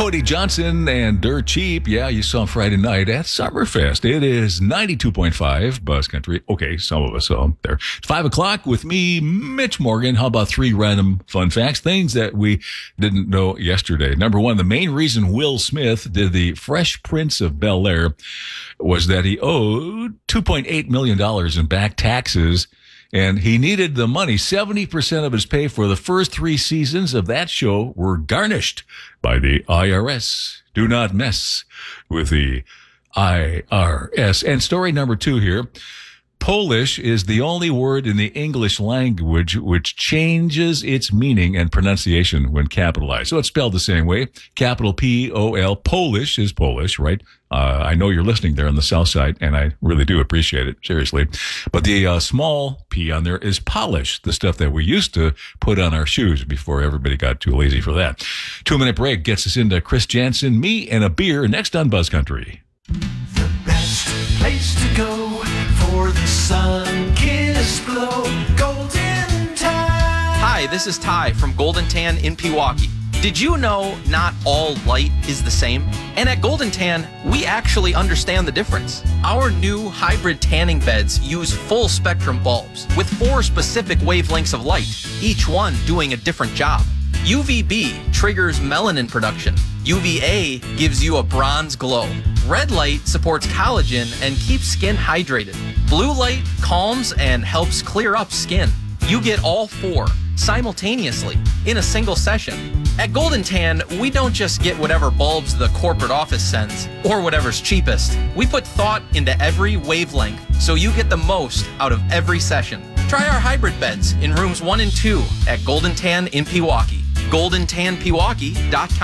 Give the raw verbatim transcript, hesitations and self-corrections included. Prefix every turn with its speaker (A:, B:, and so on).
A: Cody Johnson and Dirt Cheap. Yeah, you saw him Friday night at Summerfest. It is ninety-two point five Buzz Country. Okay, some of us saw him there. Five o'clock with me, Mitch Morgan. How about three random fun facts? Things that we didn't know yesterday. Number one, the main reason Will Smith did the Fresh Prince of Bel-Air was that he owed two point eight million dollars in back taxes. And he needed the money. seventy percent of his pay for the first three seasons of that show were garnished by the I R S. Do not mess with the I R S. And story number two here. Polish is the only word in the English language which changes its meaning and pronunciation when capitalized. So it's spelled the same way. Capital P O L. Polish is Polish, right? Uh, I know you're listening there on the south side, and I really do appreciate it, seriously. But the uh, small P on there is polish, the stuff that we used to put on our shoes before everybody got too lazy for that. Two-minute break gets us into Chris Jansen, me, and a beer next on Buzz Country.
B: The best place to go for the sun-kissed glow, Golden Tan.
C: Hi, this is Ty from Golden Tan in Pewaukee. Did you know not all light is the same? And at Golden Tan, we actually understand the difference. Our new hybrid tanning beds use full spectrum bulbs with four specific wavelengths of light, each one doing a different job. U V B triggers melanin production. U V A gives you a bronze glow. Red light supports collagen and keeps skin hydrated. Blue light calms and helps clear up skin. You get all four simultaneously in a single session. At Golden Tan, we don't just get whatever bulbs the corporate office sends or whatever's cheapest. We put thought into every wavelength so you get the most out of every session. Try our hybrid beds in rooms one and two at Golden Tan in Pewaukee. golden tan pewaukee dot com